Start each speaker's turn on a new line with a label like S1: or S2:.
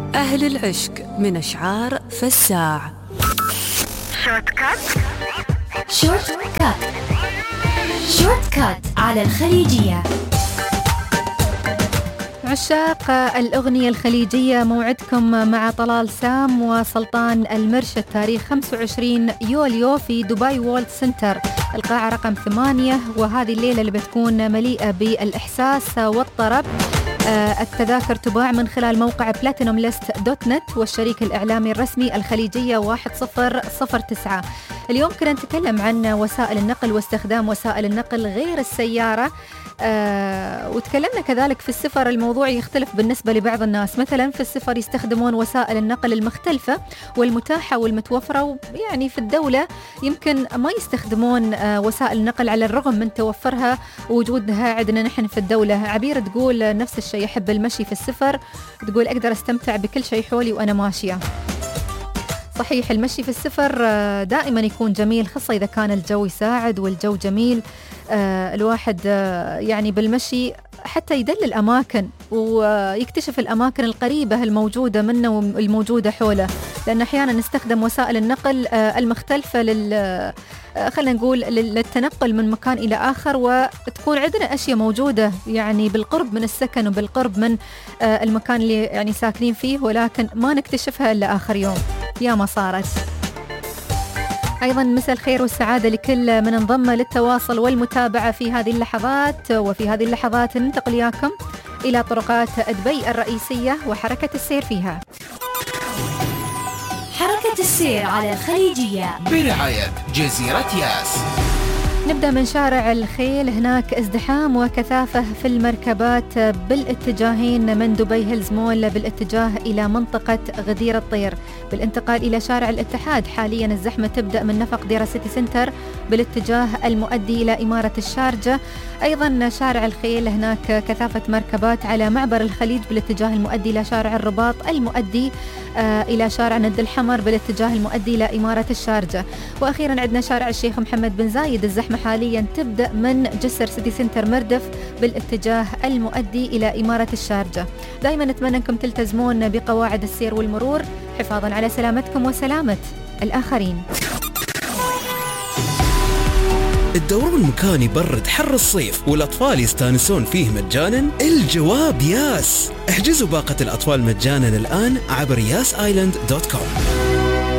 S1: أهل العشق من أشعار فساع.
S2: شورت كات.
S3: شورت كات. شورت كات على الخليجية.
S4: عشاق الأغنية الخليجية، موعدكم مع طلال سام وسلطان المرشد تاريخ 25 يوليو في دبي وولد سنتر، القاعة رقم 8. وهذه الليلة اللي بتكون مليئة بالإحساس والطرب. التذاكر تباع من خلال موقع platinumlist.net والشريك الإعلامي الرسمي الخليجية 1009. اليوم كنا نتكلم عن وسائل النقل واستخدام وسائل النقل غير السيارة. وتكلمنا كذلك في السفر، الموضوع يختلف بالنسبة لبعض الناس. مثلا في السفر يستخدمون وسائل النقل المختلفة والمتاحة والمتوفرة، يعني في الدولة يمكن ما يستخدمون وسائل النقل على الرغم من توفرها ووجودها عندنا نحن في الدولة. عبير تقول نفس الشيء، يحب المشي في السفر، تقول أقدر أستمتع بكل شيء حولي وأنا ماشية. صحيح، المشي في السفر دائما يكون جميل، خاصة إذا كان الجو يساعد والجو جميل. الواحد يعني بالمشي حتى يدل الأماكن ويكتشف الأماكن القريبة الموجودة منه والموجودة حوله، لأن أحيانا نستخدم وسائل النقل المختلفة خلينا نقول للتنقل من مكان إلى آخر، وتكون عندنا أشياء موجودة يعني بالقرب من السكن وبالقرب من المكان اللي يعني ساكنين فيه، ولكن ما نكتشفها إلا آخر يوم. يا ما صارت. أيضا مساء الخير والسعادة لكل من انضم للتواصل والمتابعة في هذه اللحظات. وفي هذه اللحظات ننتقل إياكم إلى طرقات دبي الرئيسية وحركة السير فيها.
S3: حركة السير على الخليجية
S5: برعاية جزيرة ياس.
S4: نبدأ من شارع الخيل، هناك ازدحام وكثافة في المركبات بالاتجاهين من دبي هيلز مول بالاتجاه إلى منطقة غدير الطير. بالانتقال إلى شارع الاتحاد حاليا الزحمة تبدأ من نفق ديرة سيتي سنتر بالاتجاه المؤدي إلى إمارة الشارجة. أيضا شارع الخيل هناك كثافة مركبات على معبر الخليج بالاتجاه المؤدي إلى شارع الرباط المؤدي إلى شارع ند الحمر بالاتجاه المؤدي إلى إمارة الشارجة. وأخيرا عندنا شارع الشيخ محمد بن زايد، الزحمة حاليا تبدأ من جسر سيتي سنتر مردف بالاتجاه المؤدي إلى إمارة الشارجة. دائما نتمنى أنكم تلتزمون بقواعد السير والمرور حفاظا على سلامتكم وسلامة الآخرين.
S6: الدورون مكان يبرد حر الصيف والأطفال يستانسون فيه مجانا؟ الجواب ياس. احجزوا باقة الأطفال مجانا الآن عبر yasisland.com.